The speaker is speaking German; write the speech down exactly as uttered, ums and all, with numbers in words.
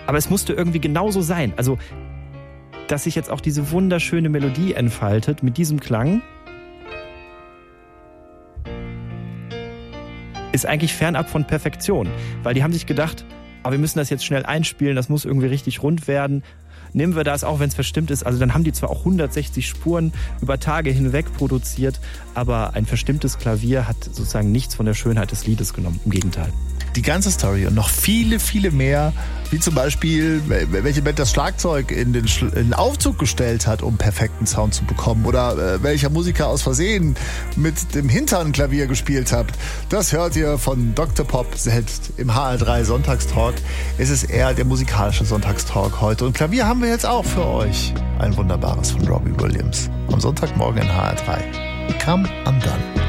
Aber es musste irgendwie genauso sein. Also, dass sich jetzt auch diese wunderschöne Melodie entfaltet mit diesem Klang, ist eigentlich fernab von Perfektion. Weil die haben sich gedacht, aber wir müssen das jetzt schnell einspielen, das muss irgendwie richtig rund werden. Nehmen wir das, auch wenn es verstimmt ist. Also dann haben die zwar auch hundertsechzig Spuren über Tage hinweg produziert, aber ein verstimmtes Klavier hat sozusagen nichts von der Schönheit des Liedes genommen. Im Gegenteil. Die ganze Story und noch viele, viele mehr, wie zum Beispiel, welche Band das Schlagzeug in den, Sch- in den Aufzug gestellt hat, um perfekten Sound zu bekommen, oder äh, welcher Musiker aus Versehen mit dem Hintern Klavier gespielt hat. Das hört ihr von Doktor Pop selbst im H R drei Sonntagstalk. Es ist eher der musikalische Sonntagstalk heute. Und Klavier haben wir jetzt auch für euch. Ein wunderbares von Robbie Williams. Am Sonntagmorgen in H R drei. Come Undone.